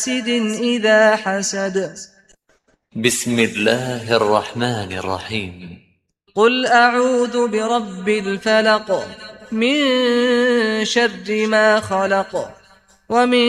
حاسد إذا حسد. بسم الله الرحمن الرحيم. قل أعوذ برب الفلق من شر ما خلق ومن